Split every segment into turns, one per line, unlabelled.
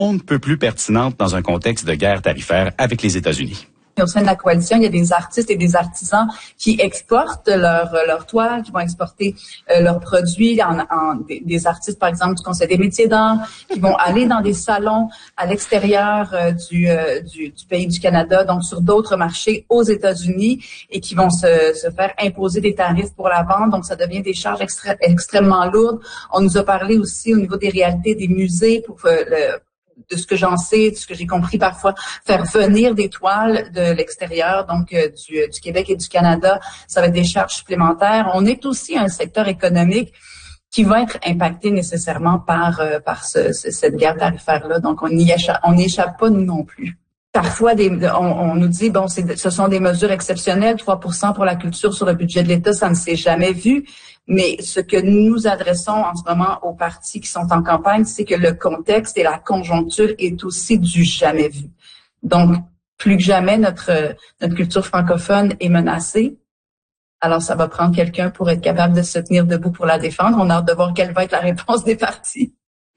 on ne peut plus pertinente dans un contexte de guerre tarifaire avec les États-Unis.
Au sein de la coalition, il y a des artistes et des artisans qui exportent leur toile, qui vont exporter leurs produits, des artistes, par exemple, du Conseil des métiers d'art, qui vont aller dans des salons à l'extérieur du pays du Canada, donc sur d'autres marchés aux États-Unis, et qui vont se faire imposer des tarifs pour la vente. Donc, ça devient des charges extrêmement lourdes. On nous a parlé aussi au niveau des réalités des musées pour de ce que j'en sais, de ce que j'ai compris parfois, faire venir des toiles de l'extérieur, donc du Québec et du Canada, ça va être des charges supplémentaires. On est aussi un secteur économique qui va être impacté nécessairement par cette guerre tarifaire-là. Donc, on n'y échappe pas, nous non plus. Parfois, on nous dit, bon, ce sont des mesures exceptionnelles, 3% pour la culture sur le budget de l'État, ça ne s'est jamais vu. Mais ce que nous adressons en ce moment aux partis qui sont en campagne, c'est que le contexte et la conjoncture est aussi du jamais vu. Donc, plus que jamais, notre culture francophone est menacée. Alors, ça va prendre quelqu'un pour être capable de se tenir debout pour la défendre. On a hâte de voir quelle va être la réponse des partis.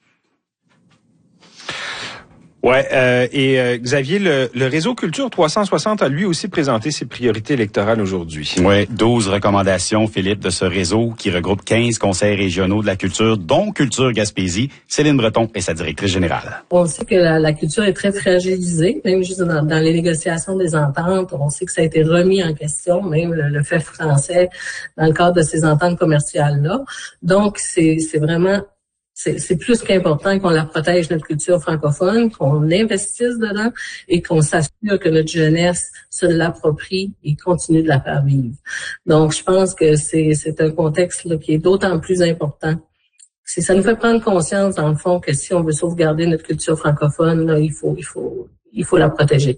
Ouais, et Xavier, le réseau Culture 360 a lui aussi présenté ses priorités électorales aujourd'hui.
Ouais, 12 recommandations, Philippe, de ce réseau qui regroupe 15 conseils régionaux de la culture, dont Culture Gaspésie. Céline Breton est sa directrice générale.
On sait que la culture est très fragilisée, même juste dans les négociations des ententes. On sait que ça a été remis en question, même le fait français, dans le cadre de ces ententes commerciales-là. Donc, c'est vraiment... C'est plus qu'important qu'on la protège, notre culture francophone, qu'on investisse dedans et qu'on s'assure que notre jeunesse se l'approprie et continue de la faire vivre. Donc, je pense que c'est un contexte là, qui est d'autant plus important. Ça nous fait prendre conscience, dans le fond, que si on veut sauvegarder notre culture francophone, là, il faut la protéger.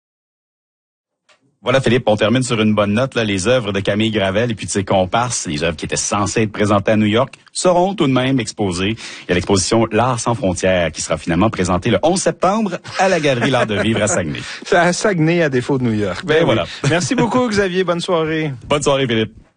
Voilà, Philippe, on termine sur une bonne note. Là, les œuvres de Camille Gravel et puis de ses comparses, les œuvres qui étaient censées être présentées à New York, seront tout de même exposées. Il y a l'exposition L'Art sans frontières qui sera finalement présentée le 11 septembre à la Galerie L'Art de vivre à Saguenay.
C'est à Saguenay à défaut de New York.
Ben voilà.
Merci beaucoup, Xavier. Bonne soirée.
Bonne soirée, Philippe.